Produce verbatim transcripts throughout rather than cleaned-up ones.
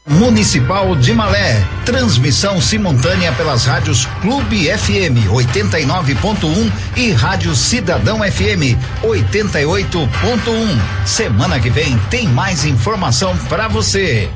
Municipal de Malé, transmissão simultânea pelas rádios Clube F M oitenta e nove ponto um e Rádio Cidadão F M oitenta e oito ponto um. Semana que vem tem mais informação para você.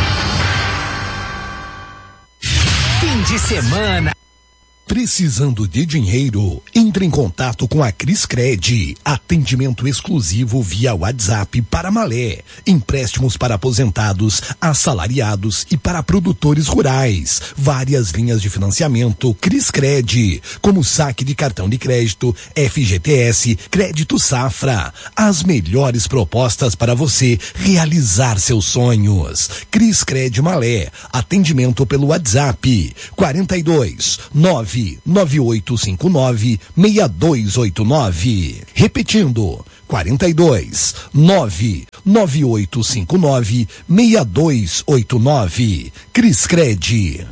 Fim de semana. Precisando de dinheiro? Entre em contato com a Criscred. Atendimento exclusivo via WhatsApp para Malé. Empréstimos para aposentados, assalariados e para produtores rurais. Várias linhas de financiamento Criscred, como saque de cartão de crédito, F G T S, crédito safra. As melhores propostas para você realizar seus sonhos. Criscred Malé. Atendimento pelo WhatsApp quarenta e dois, nove nove oito cinco nove, seis dois oito nove. Repetindo, quarenta e dois, nove nove oito cinco nove, seis dois oito nove. Criscred.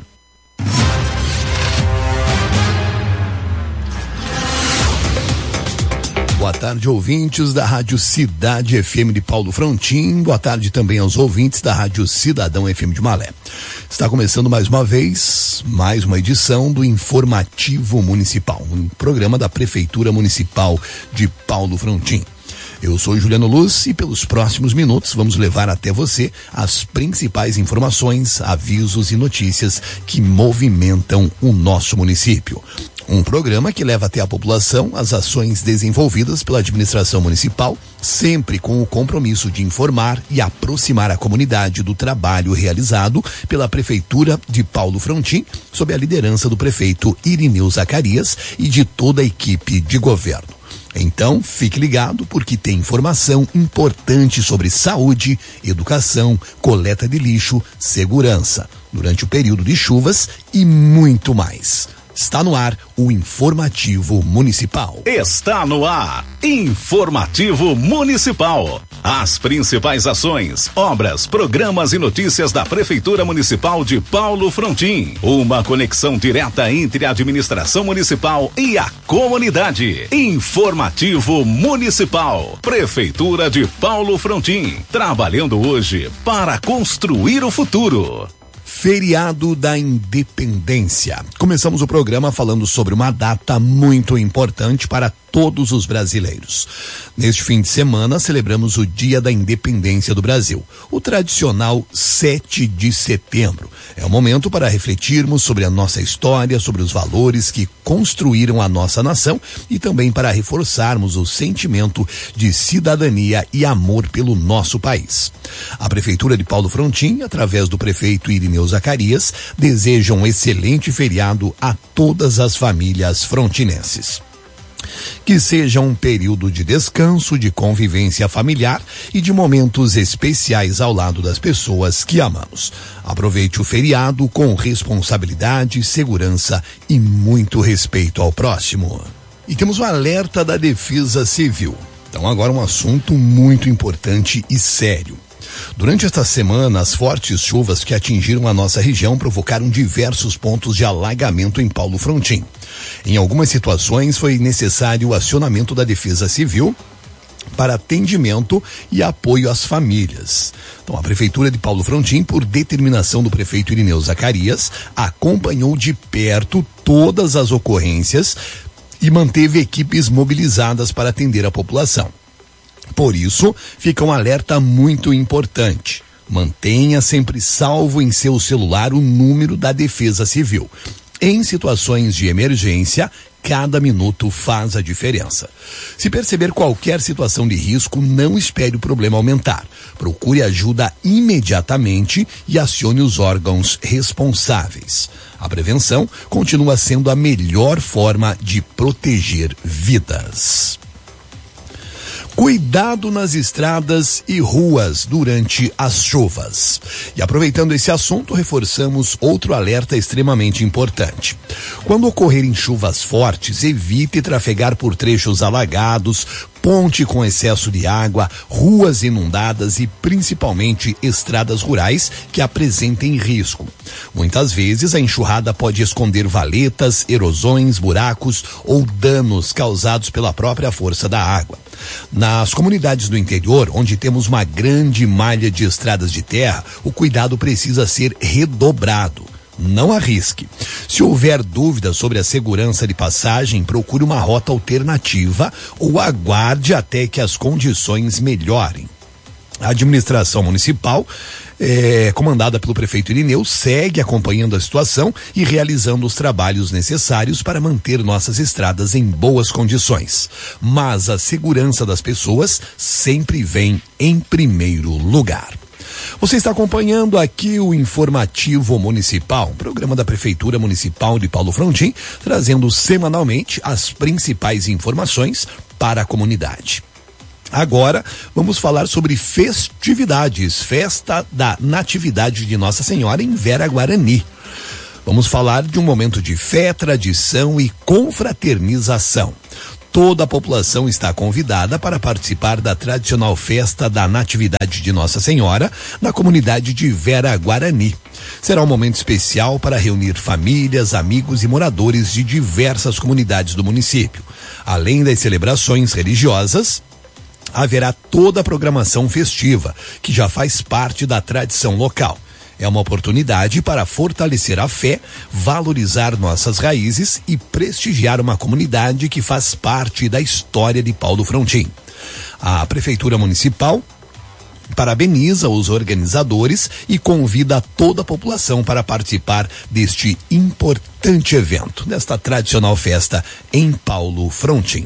Boa tarde, ouvintes da Rádio Cidade F M de Paulo Frontin. Boa tarde também aos ouvintes da Rádio Cidadão F M de Malé. Está começando mais uma vez, mais uma edição do Informativo Municipal, um programa da Prefeitura Municipal de Paulo Frontin. Eu sou Juliano Luz e pelos próximos minutos vamos levar até você as principais informações, avisos e notícias que movimentam o nosso município. Um programa que leva até a população as ações desenvolvidas pela administração municipal, sempre com o compromisso de informar e aproximar a comunidade do trabalho realizado pela Prefeitura de Paulo Frontin, sob a liderança do prefeito Irineu Zacarias e de toda a equipe de governo. Então, fique ligado porque tem informação importante sobre saúde, educação, coleta de lixo, segurança, durante o período de chuvas e muito mais. Está no ar o Informativo Municipal. Está no ar, Informativo Municipal. As principais ações, obras, programas e notícias da Prefeitura Municipal de Paulo Frontin. Uma conexão direta entre a administração municipal e a comunidade. Informativo Municipal. Prefeitura de Paulo Frontin. Trabalhando hoje para construir o futuro. Feriado da Independência. Começamos o programa falando sobre uma data muito importante para todos os brasileiros. Neste fim de semana, celebramos o Dia da Independência do Brasil, o tradicional sete de setembro. É o momento para refletirmos sobre a nossa história, sobre os valores que construíram a nossa nação e também para reforçarmos o sentimento de cidadania e amor pelo nosso país. A Prefeitura de Paulo Frontin, através do prefeito Irineu Zacarias, deseja um excelente feriado a todas as famílias frontinenses. Que seja um período de descanso, de convivência familiar e de momentos especiais ao lado das pessoas que amamos. Aproveite o feriado com responsabilidade, segurança e muito respeito ao próximo. E temos um alerta da Defesa Civil. Então agora um assunto muito importante e sério. Durante esta semana, as fortes chuvas que atingiram a nossa região provocaram diversos pontos de alagamento em Paulo Frontin. Em algumas situações foi necessário o acionamento da Defesa Civil para atendimento e apoio às famílias. Então, a Prefeitura de Paulo Frontin, por determinação do prefeito Irineu Zacarias, acompanhou de perto todas as ocorrências e manteve equipes mobilizadas para atender a população. Por isso, fica um alerta muito importante. Mantenha sempre salvo em seu celular o número da Defesa Civil. Em situações de emergência, cada minuto faz a diferença. Se perceber qualquer situação de risco, não espere o problema aumentar. Procure ajuda imediatamente e acione os órgãos responsáveis. A prevenção continua sendo a melhor forma de proteger vidas. Cuidado nas estradas e ruas durante as chuvas. E aproveitando esse assunto, reforçamos outro alerta extremamente importante. Quando ocorrerem chuvas fortes, evite trafegar por trechos alagados, ponte com excesso de água, ruas inundadas e principalmente estradas rurais que apresentem risco. Muitas vezes a enxurrada pode esconder valetas, erosões, buracos ou danos causados pela própria força da água. Nas comunidades do interior, onde temos uma grande malha de estradas de terra, o cuidado precisa ser redobrado. Não arrisque. Se houver dúvidas sobre a segurança de passagem, procure uma rota alternativa ou aguarde até que as condições melhorem. A administração municipal, é, comandada pelo prefeito Irineu, segue acompanhando a situação e realizando os trabalhos necessários para manter nossas estradas em boas condições. Mas a segurança das pessoas sempre vem em primeiro lugar. Você está acompanhando aqui o Informativo Municipal, um programa da Prefeitura Municipal de Paulo Frontin, trazendo semanalmente as principais informações para a comunidade. Agora, vamos falar sobre festividades, festa da Natividade de Nossa Senhora em Vera Guarani. Vamos falar de um momento de fé, tradição e confraternização. Toda a população está convidada para participar da tradicional festa da Natividade de Nossa Senhora na comunidade de Vera Guarani. Será um momento especial para reunir famílias, amigos e moradores de diversas comunidades do município. Além das celebrações religiosas, haverá toda a programação festiva, que já faz parte da tradição local. É uma oportunidade para fortalecer a fé, valorizar nossas raízes e prestigiar uma comunidade que faz parte da história de Paulo Frontin. A Prefeitura Municipal parabeniza os organizadores e convida toda a população para participar deste importante evento, desta tradicional festa em Paulo Frontin.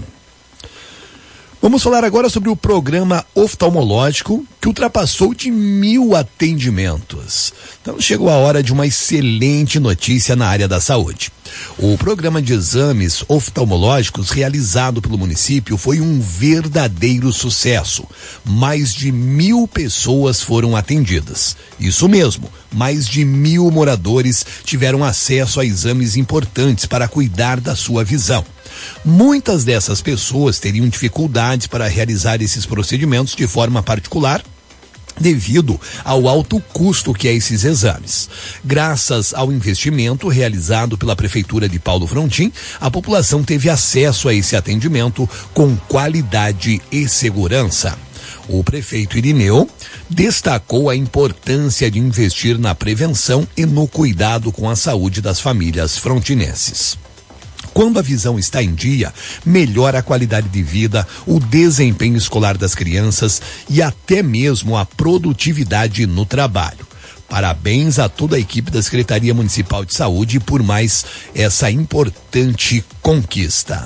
Vamos falar agora sobre o programa oftalmológico que ultrapassou de mil atendimentos. Então chegou a hora de uma excelente notícia na área da saúde. O programa de exames oftalmológicos realizado pelo município foi um verdadeiro sucesso. Mais de mil pessoas foram atendidas. Isso mesmo, mais de mil moradores tiveram acesso a exames importantes para cuidar da sua visão. Muitas dessas pessoas teriam dificuldades para realizar esses procedimentos de forma particular, devido ao alto custo que é esses exames. Graças ao investimento realizado pela Prefeitura de Paulo Frontin, a população teve acesso a esse atendimento com qualidade e segurança. O prefeito Irineu destacou a importância de investir na prevenção e no cuidado com a saúde das famílias frontinenses. Quando a visão está em dia, melhora a qualidade de vida, o desempenho escolar das crianças e até mesmo a produtividade no trabalho. Parabéns a toda a equipe da Secretaria Municipal de Saúde por mais essa importante conquista.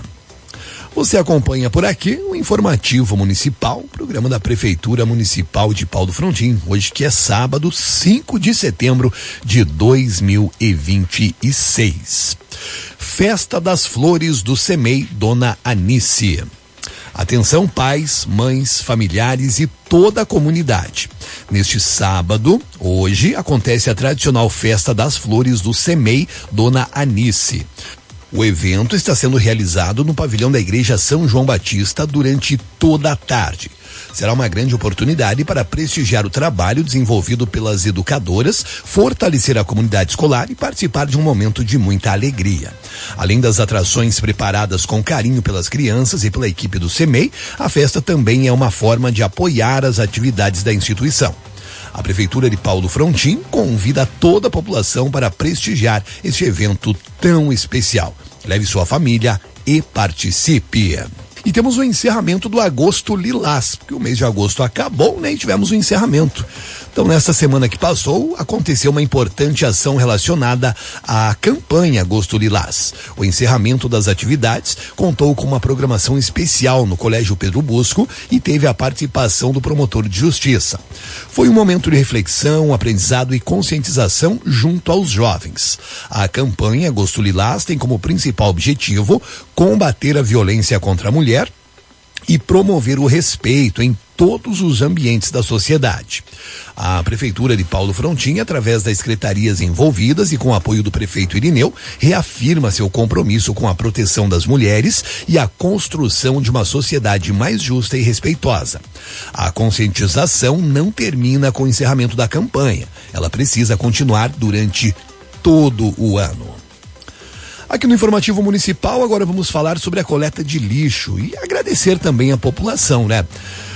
Você acompanha por aqui o Informativo Municipal, programa da Prefeitura Municipal de Paulo Frontin, hoje que é sábado, cinco de setembro de dois mil e vinte e seis. Festa das Flores do SEMEI Dona Anice. Atenção pais, mães, familiares e toda a comunidade. Neste sábado, hoje, acontece a tradicional Festa das Flores do SEMEI Dona Anice. O evento está sendo realizado no pavilhão da Igreja São João Batista durante toda a tarde. Será uma grande oportunidade para prestigiar o trabalho desenvolvido pelas educadoras, fortalecer a comunidade escolar e participar de um momento de muita alegria. Além das atrações preparadas com carinho pelas crianças e pela equipe do SEMEI, a festa também é uma forma de apoiar as atividades da instituição. A Prefeitura de Paulo Frontin convida toda a população para prestigiar este evento tão especial. Leve sua família e participe. E temos o encerramento do Agosto Lilás, porque o mês de agosto acabou, né? E tivemos o encerramento. Então, nesta semana que passou, aconteceu uma importante ação relacionada à campanha Agosto Lilás. O encerramento das atividades contou com uma programação especial no Colégio Pedro Busco e teve a participação do promotor de justiça. Foi um momento de reflexão, aprendizado e conscientização junto aos jovens. A campanha Agosto Lilás tem como principal objetivo combater a violência contra a mulher e promover o respeito em todos os ambientes da sociedade. A Prefeitura de Paulo Frontin, através das secretarias envolvidas e com o apoio do prefeito Irineu, reafirma seu compromisso com a proteção das mulheres e a construção de uma sociedade mais justa e respeitosa. A conscientização não termina com o encerramento da campanha. Ela precisa continuar durante todo o ano. Aqui no Informativo Municipal, agora vamos falar sobre a coleta de lixo e agradecer também a população, né?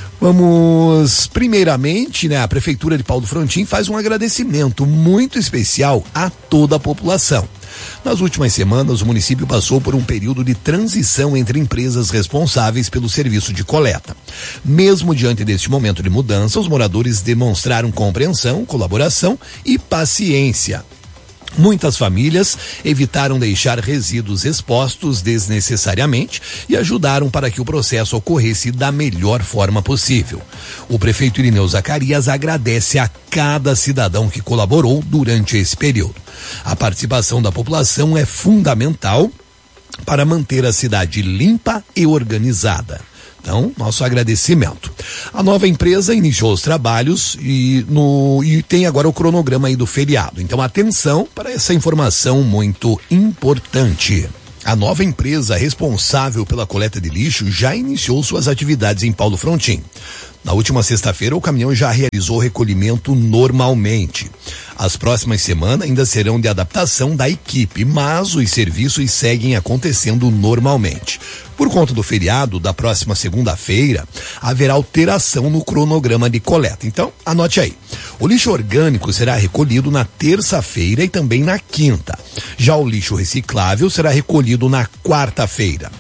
Vamos, primeiramente, né, a Prefeitura de Paulo Frontin faz um agradecimento muito especial a toda a população. Nas últimas semanas, o município passou por um período de transição entre empresas responsáveis pelo serviço de coleta. Mesmo diante deste momento de mudança, os moradores demonstraram compreensão, colaboração e paciência. Muitas famílias evitaram deixar resíduos expostos desnecessariamente e ajudaram para que o processo ocorresse da melhor forma possível. O prefeito Irineu Zacarias agradece a cada cidadão que colaborou durante esse período. A participação da população é fundamental para manter a cidade limpa e organizada. Então, nosso agradecimento. A nova empresa iniciou os trabalhos e, no, e tem agora o cronograma aí do feriado. Então, atenção para essa informação muito importante. A nova empresa responsável pela coleta de lixo já iniciou suas atividades em Paulo Frontin. Na última sexta-feira, o caminhão já realizou o recolhimento normalmente. As próximas semanas ainda serão de adaptação da equipe, mas os serviços seguem acontecendo normalmente. Por conta do feriado da próxima segunda-feira, haverá alteração no cronograma de coleta. Então, anote aí. O lixo orgânico será recolhido na terça-feira e também na quinta. Já o lixo reciclável será recolhido na quarta-feira.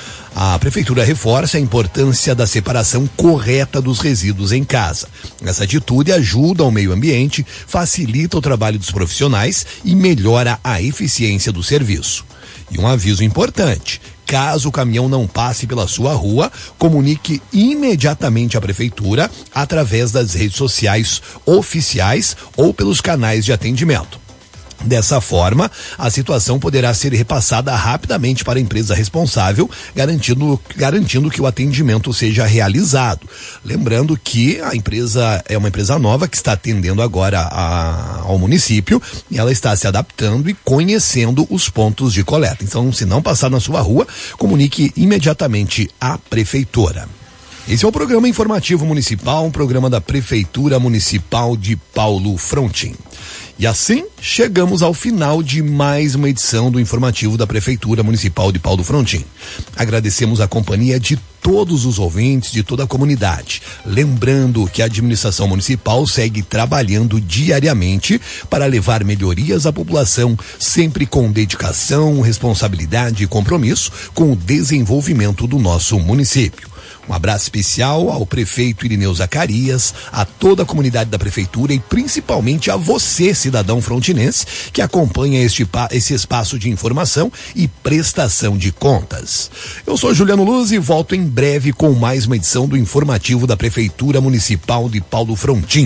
A Prefeitura reforça a importância da separação correta dos resíduos em casa. Essa atitude ajuda ao meio ambiente, facilita o trabalho dos profissionais e melhora a eficiência do serviço. E um aviso importante: caso o caminhão não passe pela sua rua, comunique imediatamente à Prefeitura através das redes sociais oficiais ou pelos canais de atendimento. Dessa forma, a situação poderá ser repassada rapidamente para a empresa responsável, garantindo, garantindo que o atendimento seja realizado. Lembrando que a empresa é uma empresa nova que está atendendo agora a, ao município e ela está se adaptando e conhecendo os pontos de coleta. Então, se não passar na sua rua, comunique imediatamente à Prefeitura. Esse é o programa informativo municipal, um programa da Prefeitura Municipal de Paulo Frontin. E assim, chegamos ao final de mais uma edição do informativo da Prefeitura Municipal de Paulo Frontin. Agradecemos a companhia de todos os ouvintes, de toda a comunidade. Lembrando que a administração municipal segue trabalhando diariamente para levar melhorias à população, sempre com dedicação, responsabilidade e compromisso com o desenvolvimento do nosso município. Um abraço especial ao prefeito Irineu Zacarias, a toda a comunidade da prefeitura e principalmente a você, cidadão frontinense, que acompanha este, esse espaço de informação e prestação de contas. Eu sou Juliano Luz e volto em breve com mais uma edição do informativo da Prefeitura Municipal de Paulo Frontin.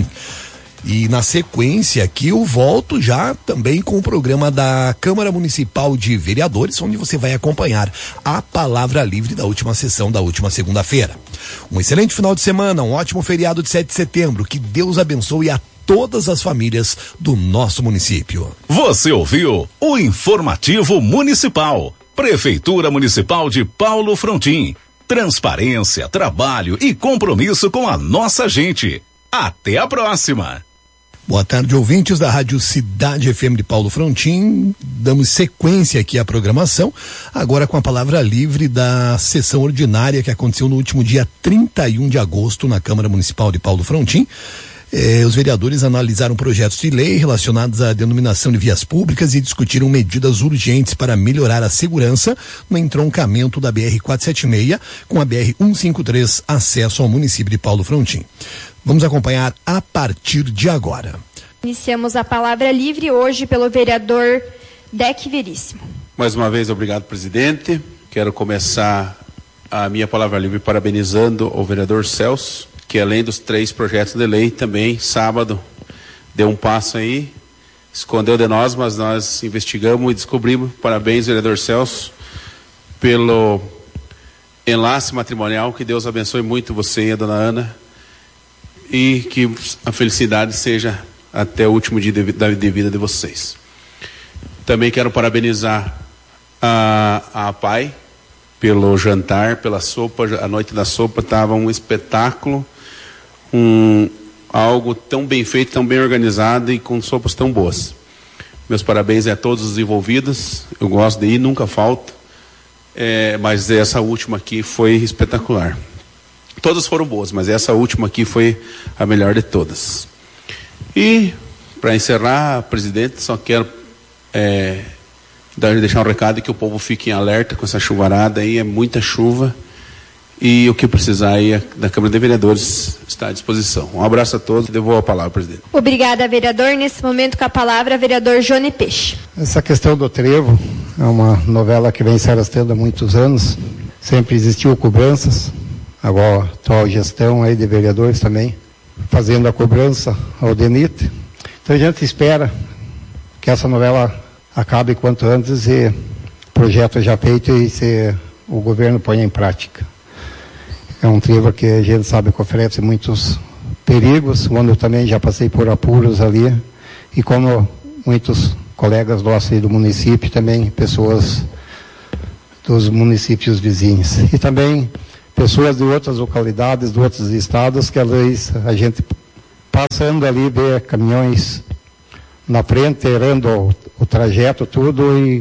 E na sequência aqui eu volto já também com o programa da Câmara Municipal de Vereadores, onde você vai acompanhar a palavra livre da última sessão da última segunda-feira. Um excelente final de semana, um ótimo feriado de sete de setembro, que Deus abençoe a todas as famílias do nosso município. Você ouviu o Informativo Municipal, Prefeitura Municipal de Paulo Frontin. Transparência, trabalho e compromisso com a nossa gente. Até a próxima! Boa tarde, ouvintes da Rádio Cidade F M de Paulo Frontin. Damos sequência aqui à programação, agora com a palavra livre da sessão ordinária que aconteceu no último dia trinta e um de agosto na Câmara Municipal de Paulo Frontin. Eh, os vereadores analisaram projetos de lei relacionados à denominação de vias públicas e discutiram medidas urgentes para melhorar a segurança no entroncamento da B R quatrocentos e setenta e seis com a B R cento e cinquenta e três, acesso ao município de Paulo Frontin. Vamos acompanhar a partir de agora. Iniciamos a palavra livre hoje pelo vereador Deck Veríssimo. Mais uma vez, obrigado, presidente. Quero começar a minha palavra livre parabenizando o vereador Celso, que além dos três projetos de lei, também, sábado, deu um passo aí, escondeu de nós, mas nós investigamos e descobrimos. Parabéns, vereador Celso, pelo enlace matrimonial. Que Deus abençoe muito você e a dona Ana, e que a felicidade seja até o último dia de, da de vida de vocês. Também quero parabenizar a, a pai pelo jantar, pela sopa. A noite da sopa estava um espetáculo, um, algo tão bem feito, tão bem organizado e com sopas tão boas. Meus parabéns a todos os envolvidos. Eu gosto de ir, nunca falto. É, mas essa última aqui foi espetacular. Todas foram boas, mas essa última aqui foi a melhor de todas. E, para encerrar, presidente, só quero é, deixar um recado que o povo fique em alerta com essa chuvarada aí, é muita chuva. E o que precisar aí da Câmara de Vereadores está à disposição. Um abraço a todos e devolvo a palavra, presidente. Obrigada, vereador. Nesse momento, com a palavra, vereador Johnny Peixe. Essa questão do trevo é uma novela que vem se arrastando há muitos anos. Sempre existiu cobranças. Agora, a atual gestão aí de vereadores também, fazendo a cobrança ao DENIT. Então a gente espera que essa novela acabe quanto antes e o projeto já feito e se o governo ponha em prática. É um trevo que a gente sabe que oferece muitos perigos, onde eu também já passei por apuros ali, e como muitos colegas nossos aí do município, também pessoas dos municípios vizinhos. E também pessoas de outras localidades, de outros estados, que às vezes a gente passando ali vê caminhões na frente, errando o, o trajeto, tudo, e,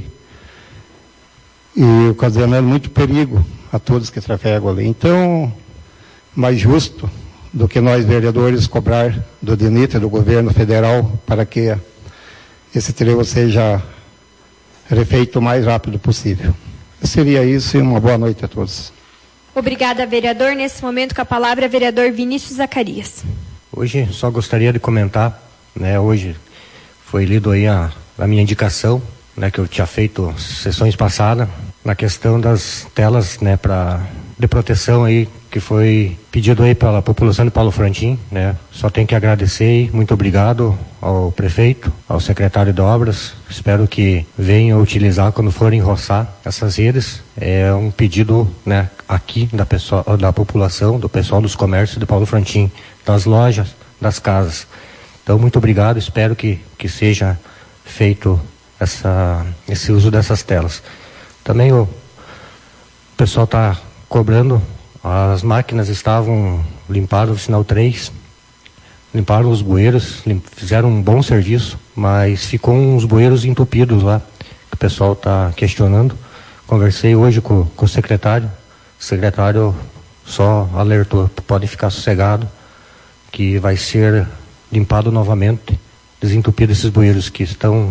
e ocasionando muito perigo a todos que trafegam ali. Então, mais justo do que nós vereadores cobrar do DENIT, do governo federal, para que esse trevo seja refeito o mais rápido possível. Seria isso e uma boa noite a todos. Obrigada, vereador. Nesse momento, com a palavra, vereador Vinícius Zacarias. Hoje, só gostaria de comentar, né, hoje foi lido aí a, a minha indicação, né, que eu tinha feito sessões passadas, na questão das telas, né, pra, de proteção aí, que foi pedido aí pela população de Paulo Frontin, né. Só tenho que agradecer e muito obrigado ao prefeito, ao secretário de obras. Espero que venham utilizar quando forem roçar essas redes. É um pedido, né, aqui da pessoa, da população, do pessoal dos comércios de Paulo Frontin, das lojas, das casas. Então, muito obrigado. Espero que, que seja feito essa, esse uso dessas telas. Também o pessoal está cobrando, as máquinas estavam limpadas o sinal três, limparam os bueiros, lim, fizeram um bom serviço, mas ficou uns bueiros entupidos lá, que o pessoal está questionando. Conversei hoje com, com o secretário, o secretário só alertou, podem ficar sossegados, que vai ser limpado novamente, desentupido esses bueiros que estão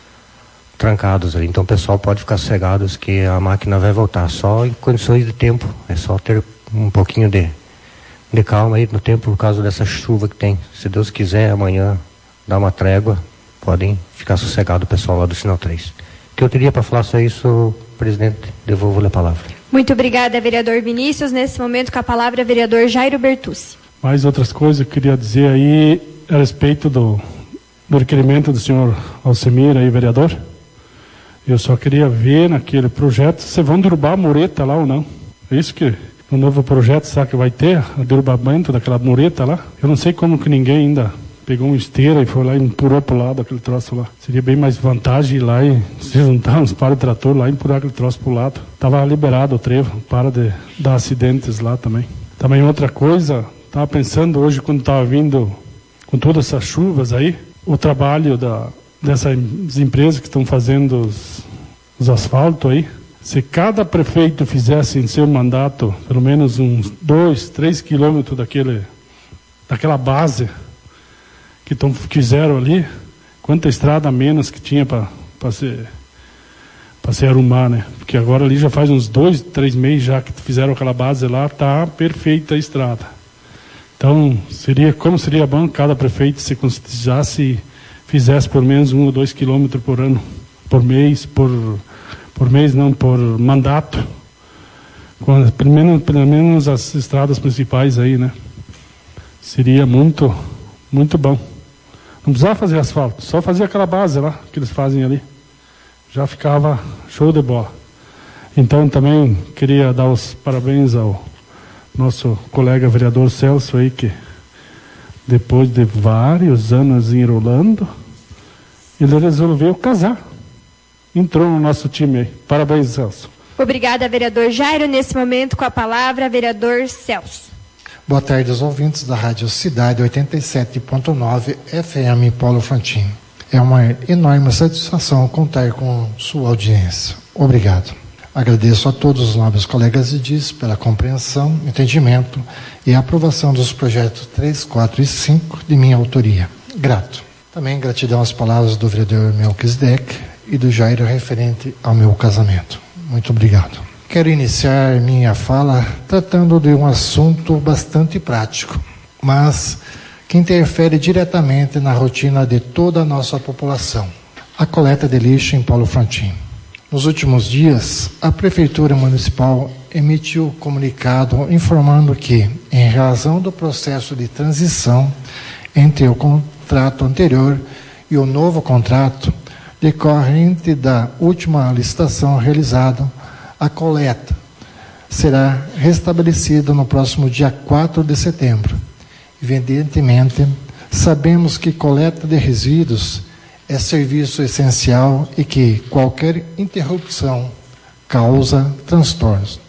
trancados ali. Então o pessoal pode ficar sossegados que a máquina vai voltar, só em condições de tempo, é só ter um pouquinho de, de calma aí no tempo por causa dessa chuva que tem. Se Deus quiser, amanhã dá uma trégua, podem ficar sossegados o pessoal lá do Sinal três. O que eu teria para falar só isso, presidente, devolvo-lhe a palavra. Muito obrigada, vereador Vinícius. Nesse momento, com a palavra, vereador Jairo Bertucci. Mais outras coisas eu queria dizer aí a respeito do, do requerimento do senhor Alcemir aí, vereador. Eu só queria ver naquele projeto se vão derrubar a mureta lá ou não. É isso que no novo projeto, será que vai ter o derrubamento daquela mureta lá? Eu não sei como que ninguém ainda pegou uma esteira e foi lá e empurrou pro lado aquele troço lá. Seria bem mais vantagem ir lá e se juntar uns para de trator lá e empurrar aquele troço pro lado. Tava liberado o trevo, para de dar acidentes lá também. Também outra coisa, estava pensando hoje quando estava vindo com todas essas chuvas aí, o trabalho da, dessas empresas que estão fazendo os, os asfaltos aí. Se cada prefeito fizesse em seu mandato pelo menos uns dois, três quilômetros daquele, daquela base que tão, fizeram ali, quanta estrada a menos que tinha para se, se arrumar, né? Porque agora ali já faz uns dois, três meses já que fizeram aquela base lá, tá perfeita a estrada. Então, seria, como seria bom cada prefeito se conscientizasse e fizesse pelo menos um ou dois quilômetros por ano, por mês, por... por mês não, por mandato, com, pelo, menos, pelo menos as estradas principais aí, né? Seria muito, muito bom. Não precisava fazer asfalto, só fazer aquela base lá, que eles fazem ali. Já ficava show de bola. Então também queria dar os parabéns ao nosso colega vereador Celso aí, que depois de vários anos enrolando, ele resolveu casar. Entrou no nosso time aí. Parabéns, Celso. Obrigada, vereador Jairo. Nesse momento, com a palavra, vereador Celso. Boa tarde aos ouvintes da Rádio Cidade oitenta e sete ponto nove F M Paulo Frontin. É uma enorme satisfação contar com sua audiência. Obrigado. Agradeço a todos os nobres colegas de D I S pela compreensão, entendimento e aprovação dos projetos três, quatro e cinco de minha autoria. Grato. Também gratidão às palavras do vereador Melquisedeque e do Jair referente ao meu casamento. Muito obrigado. Quero iniciar minha fala tratando de um assunto bastante prático, mas que interfere diretamente na rotina de toda a nossa população: a coleta de lixo em Paulo Frontin. Nos últimos dias, a Prefeitura Municipal emitiu comunicado informando que, em razão do processo de transição entre o contrato anterior e o novo contrato, decorrente da última licitação realizada, a coleta será restabelecida no próximo dia quatro de setembro. Evidentemente, sabemos que coleta de resíduos é serviço essencial e que qualquer interrupção causa transtornos.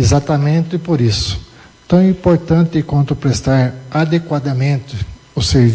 Exatamente por isso, tão importante quanto prestar adequadamente o serviço